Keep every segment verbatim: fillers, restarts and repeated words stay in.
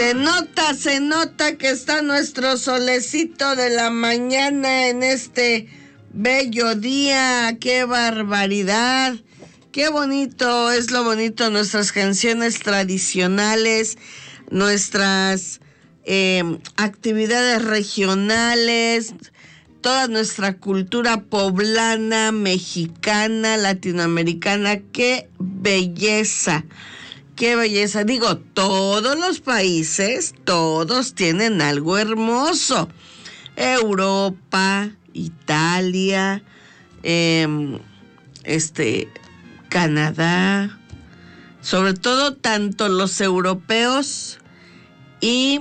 Se nota, se nota que está nuestro solecito de la mañana en este bello día. ¡Qué barbaridad! ¡Qué bonito! Es lo bonito, nuestras canciones tradicionales, nuestras eh, actividades regionales, toda nuestra cultura poblana, mexicana, latinoamericana. ¡Qué belleza! ¡Qué belleza! Digo, todos los países, todos tienen algo hermoso. Europa, Italia, eh, este, Canadá, sobre todo tanto los europeos y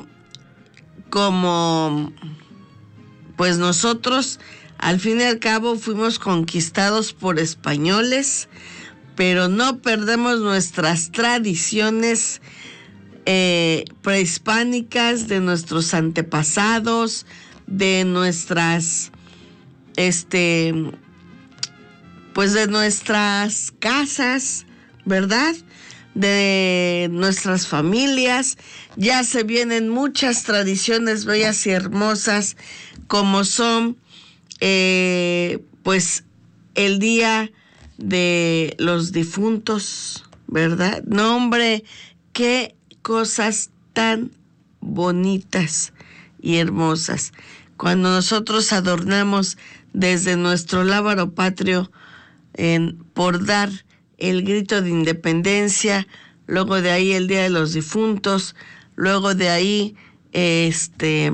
como pues nosotros, al fin y al cabo, fuimos conquistados por españoles, pero no perdemos nuestras tradiciones eh, prehispánicas de nuestros antepasados, de nuestras, este, pues de nuestras casas, ¿verdad? De nuestras familias. Ya se vienen muchas tradiciones bellas y hermosas, como son, eh, pues, el día de los difuntos, ¿verdad? No, hombre, qué cosas tan bonitas y hermosas. Cuando nosotros adornamos desde nuestro lábaro patrio en, por dar el grito de independencia, luego de ahí el Día de los Difuntos, luego de ahí este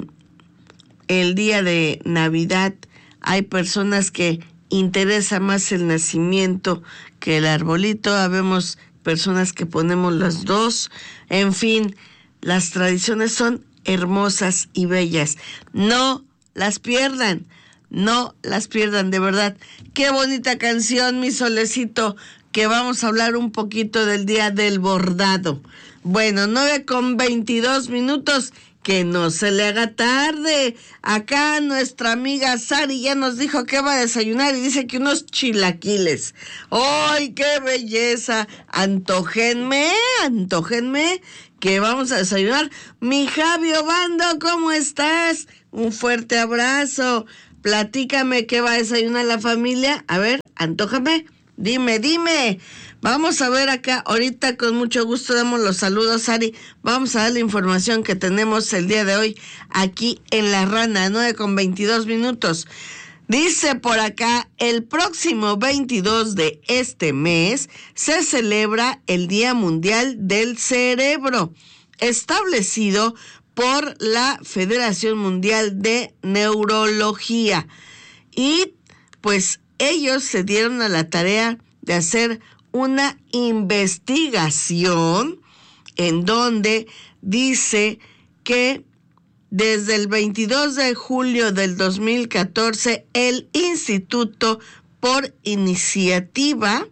el día de Navidad. Hay personas que interesa más el nacimiento que el arbolito. Habemos personas que ponemos las dos. En fin, las tradiciones son hermosas y bellas. No las pierdan, no las pierdan, de verdad. Qué bonita canción, mi solecito, que vamos a hablar un poquito del día del bordado. Bueno, nueve con veintidós minutos. Que no se le haga tarde. Acá nuestra amiga Sari ya nos dijo que va a desayunar y dice que unos chilaquiles. ¡Ay, qué belleza! Antójenme, antójenme, que vamos a desayunar. Mi Javi Obando, ¿cómo estás? Un fuerte abrazo. Platícame qué va a desayunar la familia. A ver, antójame. Dime, dime. Vamos a ver acá, ahorita con mucho gusto damos los saludos, Ari. Vamos a dar la información que tenemos el día de hoy aquí en La Rana, nueve con veintidós minutos. Dice por acá, el próximo veintidós de este mes se celebra el Día Mundial del Cerebro, establecido por la Federación Mundial de Neurología. Y pues ellos se dieron a la tarea de hacer una investigación en donde dice que desde el veintidós de julio del dos mil catorce el Instituto por Iniciativa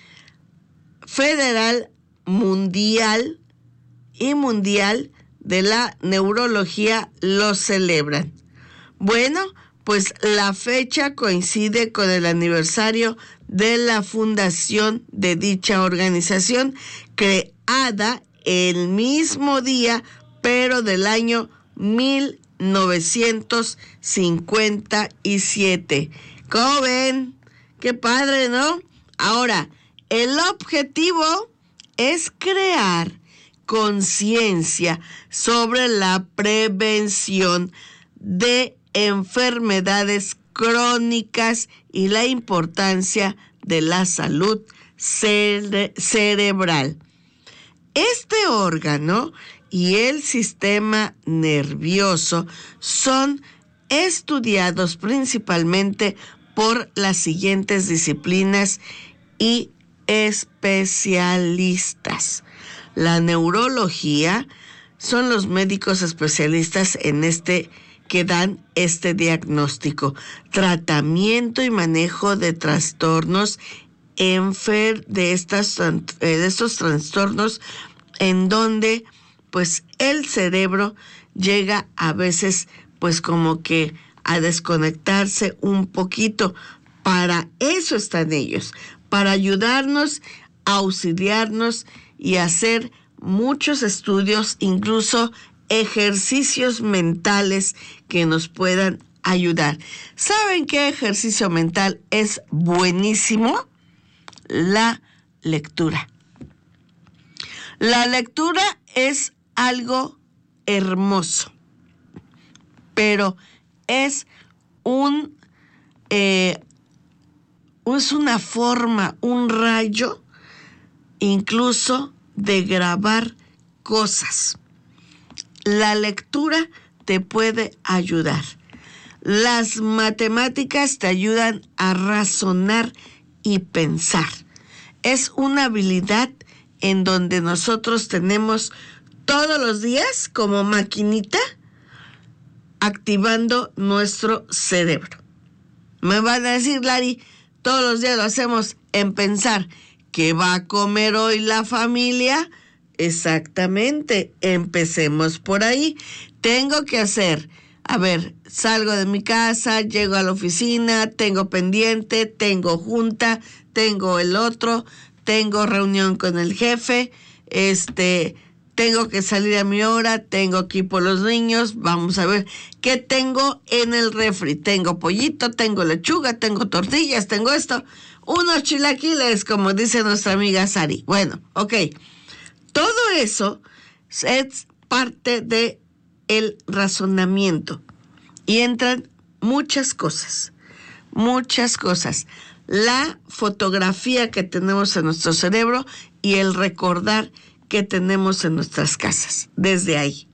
Federal Mundial y Mundial de la Neurología lo celebran. Bueno, pues la fecha coincide con el aniversario de la fundación de dicha organización, creada el mismo día, pero del año mil novecientos cincuenta y siete. ¿Cómo ven? Qué padre, ¿no? Ahora, el objetivo es crear conciencia sobre la prevención de enfermedades crónicas y la importancia de la salud cere- cerebral. Este órgano y el sistema nervioso son estudiados principalmente por las siguientes disciplinas y especialistas. La neurología son los médicos especialistas en este que dan este diagnóstico, tratamiento y manejo de trastornos enfer de estas de estos trastornos en donde pues el cerebro llega a veces pues como que a desconectarse un poquito. Para eso están ellos, para ayudarnos, auxiliarnos y hacer muchos estudios, incluso ejercicios mentales que nos puedan ayudar. ¿Saben qué ejercicio mental es buenísimo? La lectura. La lectura es algo hermoso, pero es un eh, es una forma, un rayo, incluso de grabar cosas. La lectura te puede ayudar. Las matemáticas te ayudan a razonar y pensar. Es una habilidad en donde nosotros tenemos todos los días como maquinita activando nuestro cerebro. Me van a decir, Lari, todos los días lo hacemos en pensar ¿qué va a comer hoy la familia? Exactamente, empecemos por ahí. Tengo que hacer, a ver, salgo de mi casa, llego a la oficina, tengo pendiente, tengo junta, tengo el otro, tengo reunión con el jefe, este, tengo que salir a mi hora, tengo que ir por los niños, vamos a ver qué tengo en el refri. Tengo pollito, tengo lechuga, tengo tortillas, tengo esto, unos chilaquiles, como dice nuestra amiga Sari. Bueno, ok. Todo eso es parte de el razonamiento y entran muchas cosas, muchas cosas. La fotografía que tenemos en nuestro cerebro y el recordar que tenemos en nuestras casas, desde ahí.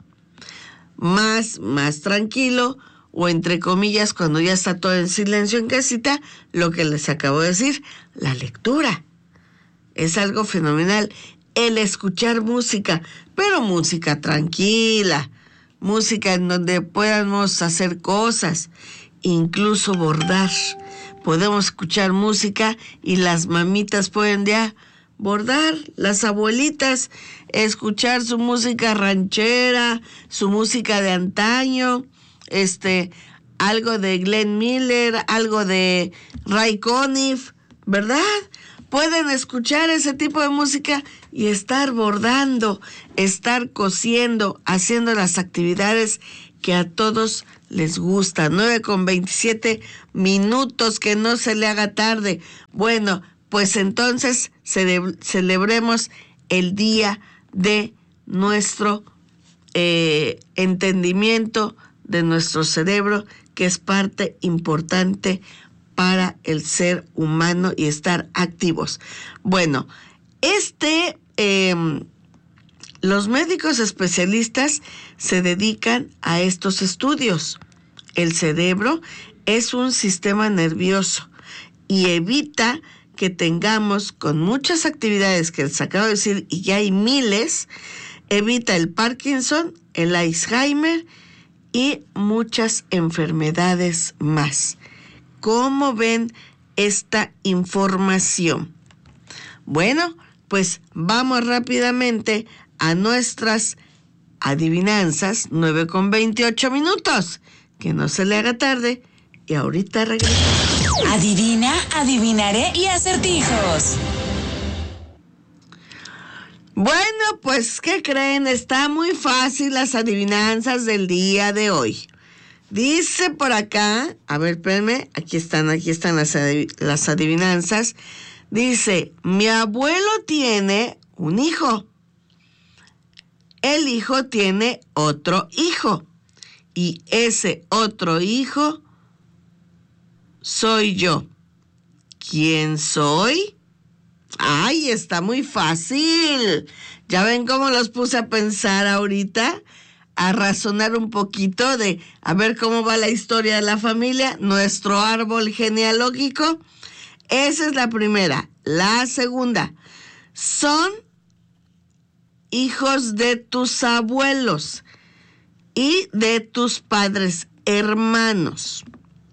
Más, más tranquilo, o entre comillas, cuando ya está todo en silencio en casita, lo que les acabo de decir, la lectura. Es algo fenomenal. El escuchar música, pero música tranquila, música en donde podamos hacer cosas, incluso bordar. Podemos escuchar música y las mamitas pueden ya bordar, las abuelitas, escuchar su música ranchera, su música de antaño, este, algo de Glenn Miller, algo de Ray Conniff, ¿verdad? Pueden escuchar ese tipo de música y estar bordando, estar cosiendo, haciendo las actividades que a todos les gusta. nueve con veintisiete minutos, que no se le haga tarde. Bueno, pues entonces cele- celebremos el día de nuestro eh, entendimiento de nuestro cerebro, que es parte importante para el ser humano y estar activos. Bueno, este, eh, los médicos especialistas se dedican a estos estudios. El cerebro es un sistema nervioso y evita que tengamos, con muchas actividades que les acabo de decir, y ya hay miles, evita el Parkinson, el Alzheimer y muchas enfermedades más. ¿Cómo ven esta información? Bueno, pues vamos rápidamente a nuestras adivinanzas, nueve con veintiocho minutos. Que no se le haga tarde y ahorita regresamos. Adivina, adivinaré y acertijos. Bueno, pues, ¿qué creen? Está muy fácil las adivinanzas del día de hoy. Dice por acá, a ver, espérenme, aquí están, aquí están las, adiv- las adivinanzas. Dice, mi abuelo tiene un hijo. El hijo tiene otro hijo. Y ese otro hijo soy yo. ¿Quién soy? ¡Ay, está muy fácil! ¿Ya ven cómo los puse a pensar ahorita? A razonar un poquito de a ver cómo va la historia de la familia, nuestro árbol genealógico. Esa es la primera. La segunda, son hijos de tus abuelos y de tus padres hermanos.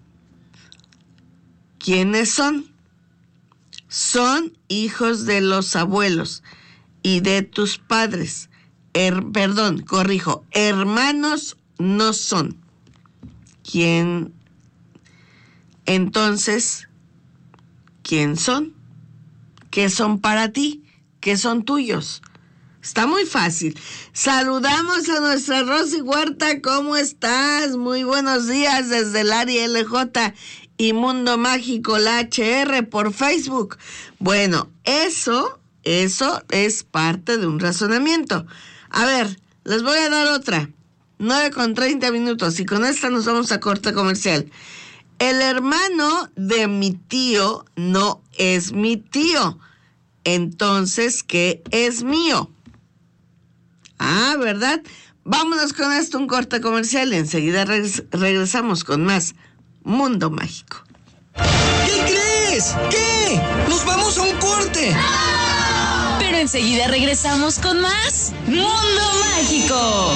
¿Quiénes son? Son hijos de los abuelos y de tus padres. Her, perdón, corrijo, hermanos no son. ¿Quién? Entonces, ¿quién son? ¿Qué son para ti? ¿Qué son tuyos? Está muy fácil. Saludamos a nuestra Rosy Huerta. ¿Cómo estás? Muy buenos días desde el área L J y Mundo Mágico, la H R, por Facebook. Bueno, eso, eso es parte de un razonamiento. A ver, les voy a dar otra. nueve con treinta minutos y con esta nos vamos a corte comercial. El hermano de mi tío no es mi tío. Entonces, ¿qué es mío? Ah, ¿verdad? Vámonos con esto, un corte comercial y enseguida regres- regresamos con más Mundo Mágico. ¿Qué crees? ¿Qué? ¡Nos vamos a un corte! Pero enseguida regresamos con más Mundo Mágico.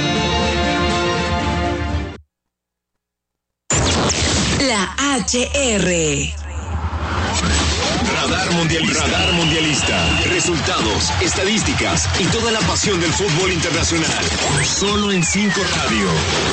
La H R. Radar Mundialista. Radar Mundialista. Resultados, estadísticas y toda la pasión del fútbol internacional. Solo en cinco Radio.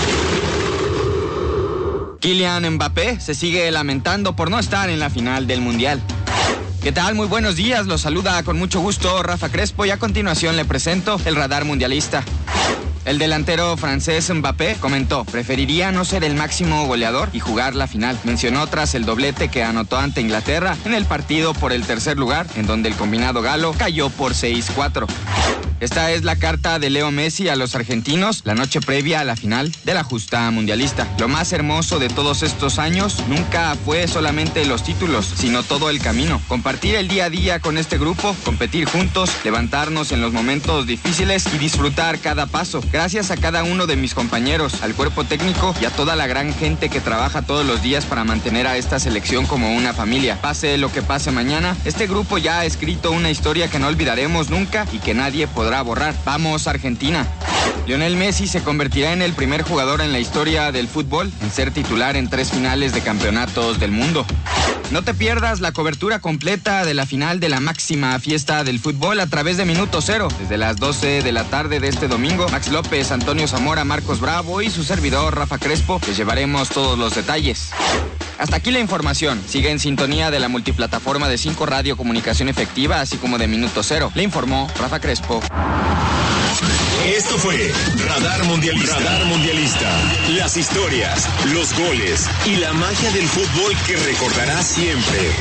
Kylian Mbappé se sigue lamentando por no estar en la final del Mundial. ¿Qué tal? Muy buenos días. Los saluda con mucho gusto Rafa Crespo y a continuación le presento el Radar Mundialista. El delantero francés Mbappé comentó, preferiría no ser el máximo goleador y jugar la final. Mencionó tras el doblete que anotó ante Inglaterra en el partido por el tercer lugar, en donde el combinado galo cayó por seis cuatro. Esta es la carta de Leo Messi a los argentinos la noche previa a la final de la justa mundialista. Lo más hermoso de todos estos años nunca fue solamente los títulos, sino todo el camino. Compartir el día a día con este grupo, competir juntos, levantarnos en los momentos difíciles y disfrutar cada paso. Gracias a cada uno de mis compañeros, al cuerpo técnico y a toda la gran gente que trabaja todos los días para mantener a esta selección como una familia. Pase lo que pase mañana, este grupo ya ha escrito una historia que no olvidaremos nunca y que nadie podrá borrar. ¡Vamos, Argentina! Lionel Messi se convertirá en el primer jugador en la historia del fútbol en ser titular en tres finales de campeonatos del mundo. No te pierdas la cobertura completa de la final de la máxima fiesta del fútbol a través de Minuto Cero. Desde las doce de la tarde de este domingo, Max López, Antonio Zamora, Marcos Bravo y su servidor Rafa Crespo les llevaremos todos los detalles. Hasta aquí la información. Sigue en sintonía de la multiplataforma de cinco Radio Comunicación Efectiva, así como de Minuto Cero. Le informó Rafa Crespo. Esto fue Radar Mundialista. Radar Mundialista. Las historias, los goles y la magia del fútbol que recordarás siempre.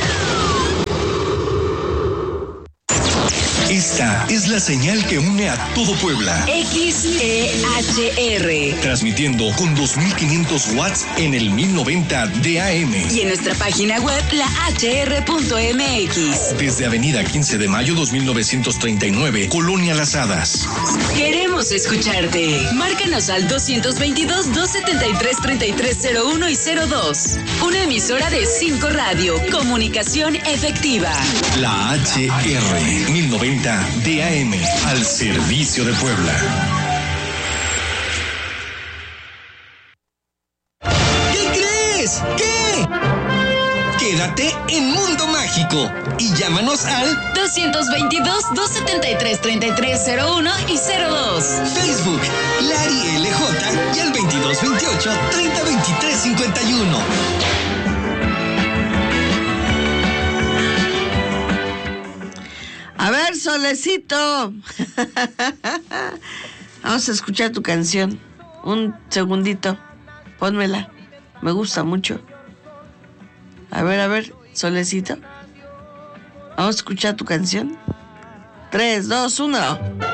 Esta es la señal que une a todo Puebla. X E H R. Transmitiendo con dos mil quinientos watts en el mil noventa de A M. Y en nuestra página web, la H R punto M X. Desde Avenida quince de mayo dos mil novecientos treinta y nueve, Colonia Las Hadas. Queremos escucharte. Márcanos al dos veintidós, dos setenta y tres, treinta y tres cero uno y cero dos. Una emisora de cinco Radio. Comunicación efectiva. La H R mil noventa de A M, al servicio de Puebla. ¿Qué crees? ¿Qué? Quédate en Mundo Mágico y llámanos al dos veintidós, dos setenta y tres, treinta y tres cero uno y cero dos. Facebook, Lari L J y al veintidós veintiocho, treinta veintitrés cincuenta y uno. A ver, Solecito. Vamos a escuchar tu canción. Un segundito. Pónmela. Me gusta mucho. A ver, a ver, Solecito. Vamos a escuchar tu canción. Tres, dos, uno.